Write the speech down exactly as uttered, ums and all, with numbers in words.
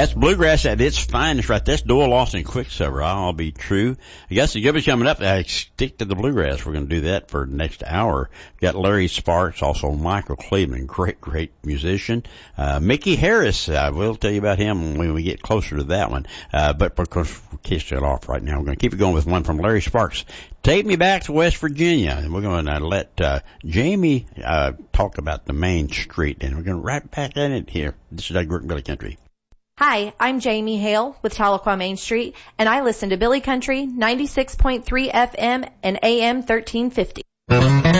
That's bluegrass at its finest right there. That's Doyle Lawson Quicksilver. I'll be true. I guess the gibbons coming up. I stick to the bluegrass. We're going to do that for the next hour. Got Larry Sparks, also Michael Cleveland, great, great musician. Uh, Mickey Harris, I uh, will tell you about him when we get closer to that one. Uh, but of course, we're kissing it off right now. We're going to keep it going with one from Larry Sparks. Take me back to West Virginia, and we're going to let uh, Jamie uh, talk about the Main Street, and we're going to right back in it here. This is Doug Gordon, Billy Country. Hi, I'm Jamie Hale with Tahlequah Main Street, and I listen to Billy Country ninety-six point three F M and A M thirteen fifty.